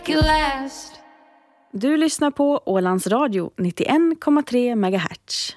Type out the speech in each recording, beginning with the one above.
Du lyssnar på Ålands Radio 91,3 MHz.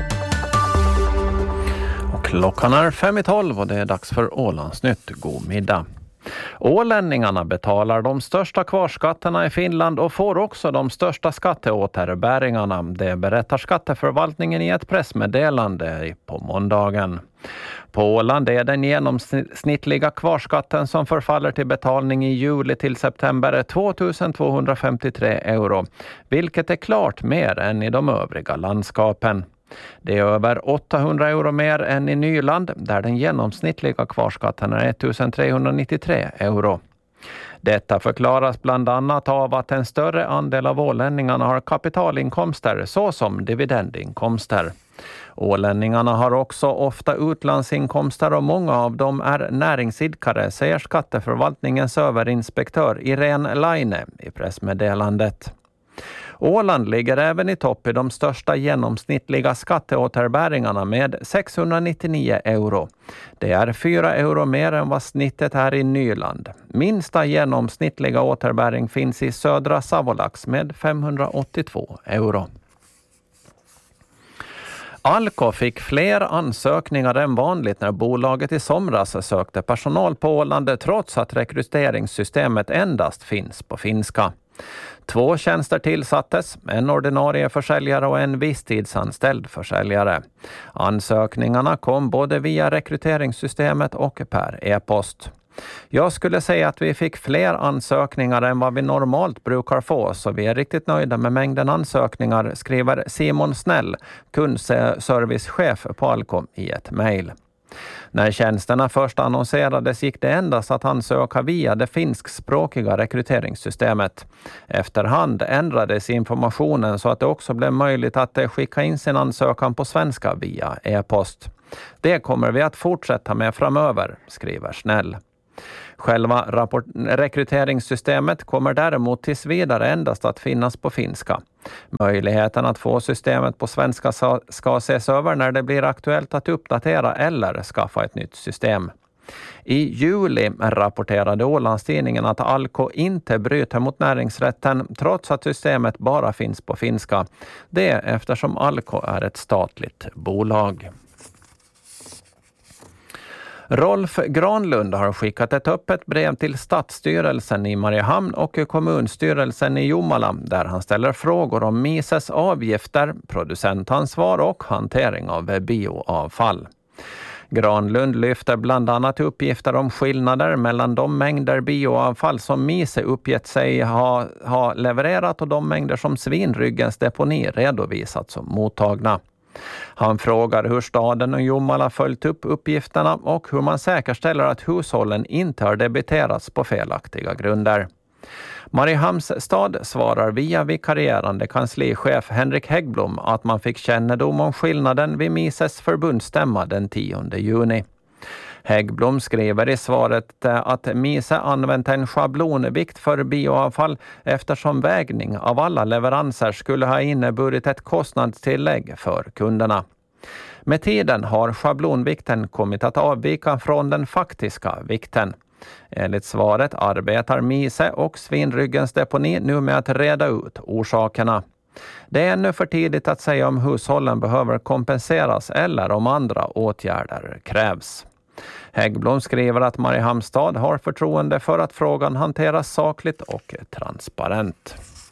Och klockan är 5:12 och det är dags för Ålandsnytt. God middag. Ålänningarna betalar de största kvarskatterna i Finland och får också de största skatteåterbäringarna. Det berättar skatteförvaltningen i ett pressmeddelande på måndagen. På Åland är den genomsnittliga kvarskatten som förfaller till betalning i juli till september 2253 euro, vilket är klart mer än i de övriga landskapen. Det är över 800 euro mer än i Nyland, där den genomsnittliga kvarskatten är 1393 euro. Detta förklaras bland annat av att en större andel av ålänningarna har kapitalinkomster såsom dividendinkomster. Ålänningarna har också ofta utlandsinkomster och många av dem är näringsidkare, säger skatteförvaltningens överinspektör Irene Laine i pressmeddelandet. Åland ligger även i topp i de största genomsnittliga skatteåterbäringarna med 699 euro. Det är 4 euro mer än vad snittet är i Nyland. Minsta genomsnittliga återbäring finns i södra Savolax med 582 euro. Alko fick fler ansökningar än vanligt när bolaget i somras sökte personal på Åland trots att rekryteringssystemet endast finns på finska. 2 tjänster tillsattes, en ordinarie försäljare och en visstidsanställd försäljare. Ansökningarna kom både via rekryteringssystemet och per e-post. Jag skulle säga att vi fick fler ansökningar än vad vi normalt brukar få, så vi är riktigt nöjda med mängden ansökningar, skriver Simon Snell, kundservicechef på Alko i ett mejl. När tjänsterna först annonserades gick det endast att ansöka via det finskspråkiga rekryteringssystemet. Efterhand ändrades informationen så att det också blev möjligt att skicka in sin ansökan på svenska via e-post. Det kommer vi att fortsätta med framöver, skriver Snell. Själva rekryteringssystemet kommer däremot tills vidare endast att finnas på finska. Möjligheten att få systemet på svenska ska ses över när det blir aktuellt att uppdatera eller skaffa ett nytt system. I juli rapporterade Ålandstidningen att Alko inte bryter mot näringsrätten trots att systemet bara finns på finska. Det eftersom Alko är ett statligt bolag. Rolf Granlund har skickat ett öppet brev till stadsstyrelsen i Mariehamn och kommunstyrelsen i Jomala där han ställer frågor om Mises avgifter, producentansvar och hantering av bioavfall. Granlund lyfter bland annat uppgifter om skillnader mellan de mängder bioavfall som Mise uppgett sig ha levererat och de mängder som Svinryggens deponi redovisat som mottagna. Han frågar hur staden och Jomala följt upp uppgifterna och hur man säkerställer att hushållen inte har debiterats på felaktiga grunder. Mariehamns stad svarar via vikarierande kanslichef Henrik Häggblom att man fick kännedom om skillnaden vid Mises förbundsstämma den 10 juni. Häggblom skriver i svaret att Mise använt en schablonvikt för bioavfall eftersom vägning av alla leveranser skulle ha inneburit ett kostnadstillägg för kunderna. Med tiden har schablonvikten kommit att avvika från den faktiska vikten. Enligt svaret arbetar Mise och Svinryggens deponi nu med att reda ut orsakerna. Det är ännu för tidigt att säga om hushållen behöver kompenseras eller om andra åtgärder krävs. Häggblom skriver att Mariehamns stad har förtroende för att frågan hanteras sakligt och transparent.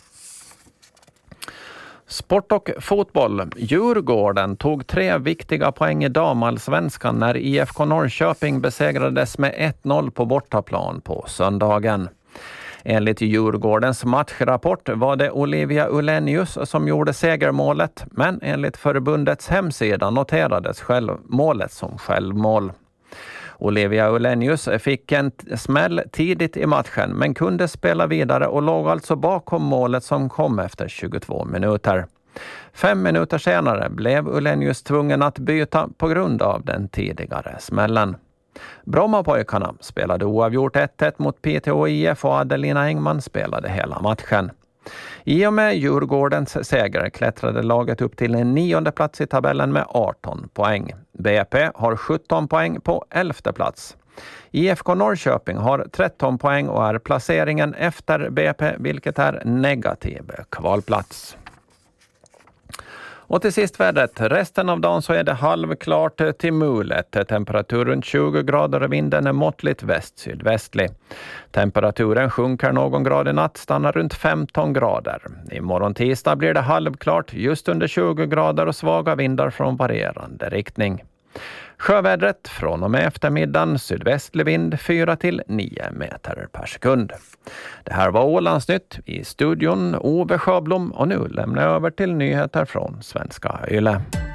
Sport och fotboll. Djurgården tog 3 viktiga poäng i damallsvenskan när IFK Norrköping besegrades med 1-0 på bortaplan på söndagen. Enligt Djurgårdens matchrapport var det Olivia Ullenius som gjorde segermålet, men enligt förbundets hemsida noterades målet som självmål. Olivia Ullenius fick en smäll tidigt i matchen men kunde spela vidare och låg alltså bakom målet som kom efter 22 minuter. 5 minuter senare blev Ullenius tvungen att byta på grund av den tidigare smällen. Brommapojkarna spelade oavgjort 1-1 mot Piteå IF och Adelina Engman spelade hela matchen. I och med Djurgårdens seger klättrade laget upp till en 9:e plats i tabellen med 18 poäng. BP har 17 poäng på 11:e plats. IFK Norrköping har 13 poäng och är placeringen efter BP, vilket är negativ kvalplats. Och till sist vädret. Resten av dagen så är det halvklart till mulet. Temperatur runt 20 grader och vinden är måttligt väst-sydvästlig. Temperaturen sjunker någon grad i natt, stannar runt 15 grader. Imorgon tisdag blir det halvklart, just under 20 grader och svaga vindar från varierande riktning. Sjövädret från och med eftermiddagen, sydvästlig vind 4 till 9 meter per sekund. Det här var Ålandsnytt, i studion Ove Sjöblom, och nu lämnar jag över till nyheter från Svenska Yle.